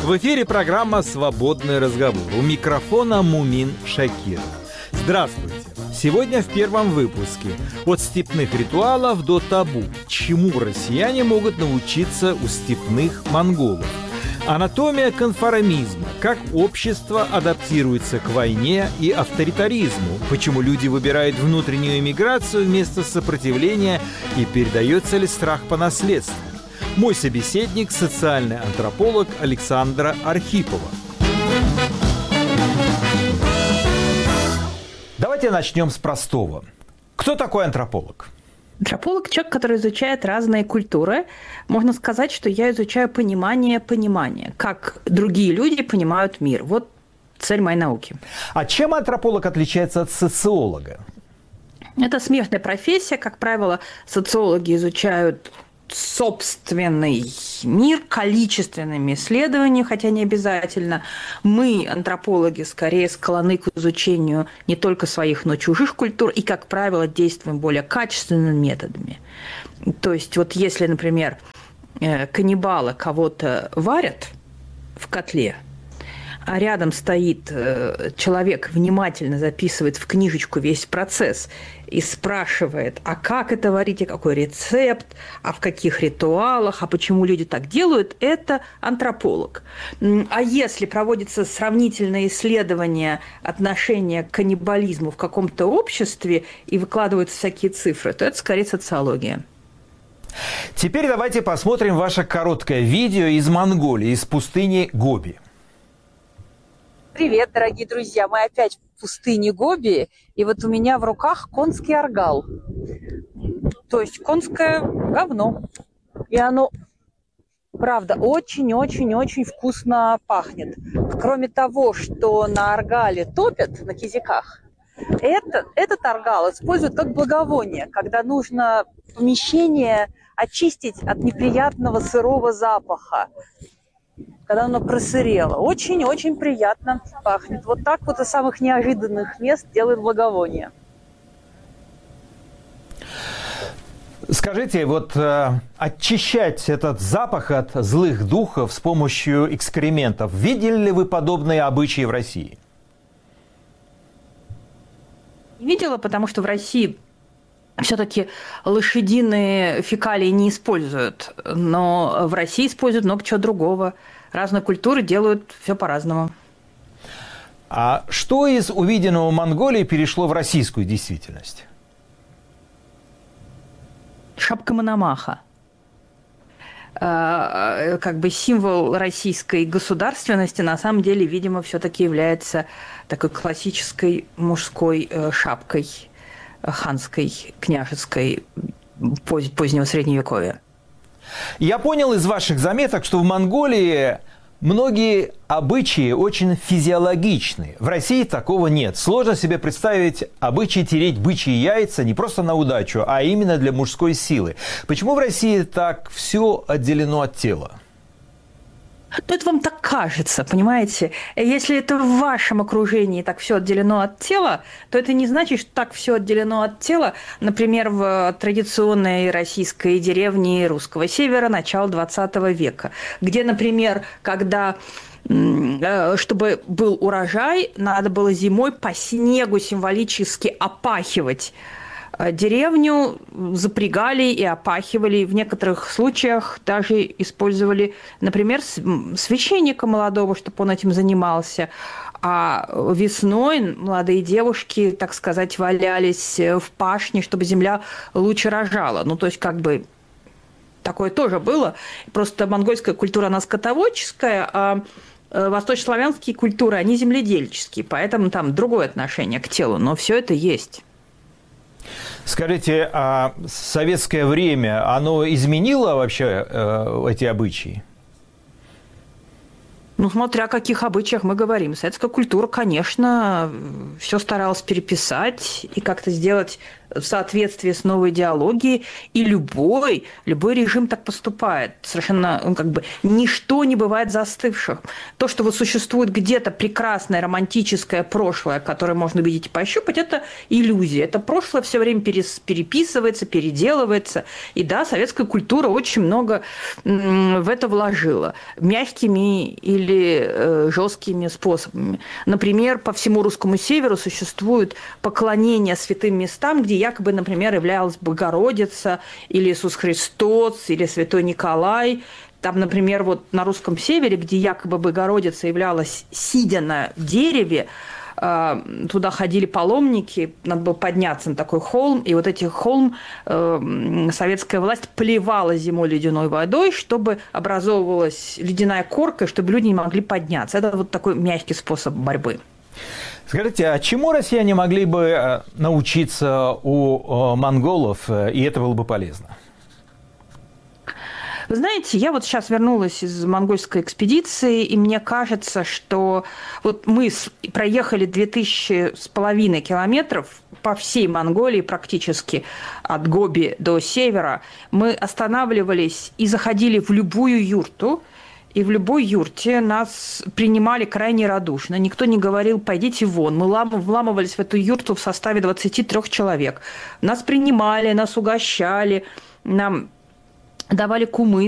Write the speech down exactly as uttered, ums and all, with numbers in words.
В эфире программа «Свободный разговор». У микрофона Мумин Шакиров. Здравствуйте! Сегодня в первом выпуске от степных ритуалов до табу. Чему россияне могут научиться у степных монголов? Анатомия конформизма. Как общество адаптируется к войне и авторитаризму? Почему люди выбирают внутреннюю эмиграцию вместо сопротивления? И передается ли страх по наследству? Мой собеседник – социальный антрополог Александра Архипова. Давайте начнем с простого. Кто такой антрополог? Антрополог – человек, который изучает разные культуры. Можно сказать, что я изучаю понимание понимания, как другие люди понимают мир. Вот цель моей науки. А чем антрополог отличается от социолога? Это смежная профессия. Как правило, социологи изучают собственный мир количественными исследованиями, хотя не обязательно. Мы, антропологи, скорее склонны к изучению не только своих, но и чужих культур, и, как правило, действуем более качественными методами. То есть, вот если, например, каннибалы кого-то варят в котле, а рядом стоит человек, внимательно записывает в книжечку весь процесс и спрашивает, а как это варить, а какой рецепт, а в каких ритуалах, а почему люди так делают, это антрополог. А если проводится сравнительное исследование отношения к каннибализму в каком-то обществе и выкладываются всякие цифры, то это скорее социология. Теперь давайте посмотрим ваше короткое видео из Монголии, из пустыни Гоби. Привет, дорогие друзья! Мы опять в пустыне Гоби, и вот у меня в руках конский аргал. То есть конское говно. И оно, правда, очень-очень-очень вкусно пахнет. Кроме того, что на аргале топят, на кизиках, это, этот аргал используют как благовоние, когда нужно помещение очистить от неприятного сырого запаха, когда оно просырело. Очень-очень приятно пахнет. Вот так вот из самых неожиданных мест делают благовония. Скажите, вот э, очищать этот запах от злых духов с помощью экскрементов, видели ли вы подобные обычаи в России? Видела, потому что в России все-таки лошадиные фекалии не используют, но в России используют много чего другого. Разные культуры делают все по-разному. А что из увиденного в Монголии перешло в российскую действительность? Шапка Мономаха. Как бы символ российской государственности на самом деле, видимо, все-таки является такой классической мужской шапкой, ханской, княжеской, позднего Средневековья. Я понял из ваших заметок, что в Монголии многие обычаи очень физиологичны. В России такого нет. Сложно себе представить обычай тереть бычьи яйца не просто на удачу, а именно для мужской силы. Почему в России так все отделено от тела? Ну, это вам так кажется, понимаете? Если это в вашем окружении так все отделено от тела, то это не значит, что так все отделено от тела, например, в традиционной российской деревне русского севера начала двадцатого века, где, например, когда чтобы был урожай, надо было зимой по снегу символически опахивать деревню, запрягали и опахивали. В некоторых случаях даже использовали, например, священника молодого, чтобы он этим занимался. А весной молодые девушки, так сказать, валялись в пашне, чтобы земля лучше рожала. Ну, то есть, как бы такое тоже было. Просто монгольская культура, она скотоводческая, а восточнославянские культуры, они земледельческие. Поэтому там другое отношение к телу. Но все это есть. Скажите, а советское время, оно изменило вообще э, эти обычаи? Ну, смотря о каких обычаях мы говорим. Советская культура, конечно, все старалась переписать и как-то сделать в соответствии с новой идеологией. И любой, любой режим так поступает. Совершенно, ну, как бы, ничто не бывает застывшим. То, что вот существует где-то прекрасное романтическое прошлое, которое можно увидеть и пощупать, это иллюзия. Это прошлое все время переписывается, переделывается. И да, советская культура очень много в это вложила. Мягкими или более жесткими способами. Например, по всему русскому северу существует поклонение святым местам, где якобы, например, являлась Богородица или Иисус Христос или Святой Николай. Там, например, вот на русском севере, где якобы Богородица являлась сидя на дереве, туда ходили паломники, надо было подняться на такой холм, и вот этих холм э, советская власть поливала зимой ледяной водой, чтобы образовывалась ледяная корка, чтобы люди не могли подняться. Это вот такой мягкий способ борьбы. Скажите, а чему россияне могли бы научиться у монголов, и это было бы полезно? Вы знаете, я вот сейчас вернулась из монгольской экспедиции, и мне кажется, что вот мы проехали две тысячи с половиной километров по всей Монголии практически, от Гоби до севера. Мы останавливались и заходили в любую юрту, и в любой юрте нас принимали крайне радушно. Никто не говорил «пойдите вон». Мы вламывались в эту юрту в составе двадцати трёх человек. Нас принимали, нас угощали, нам давали кумыс.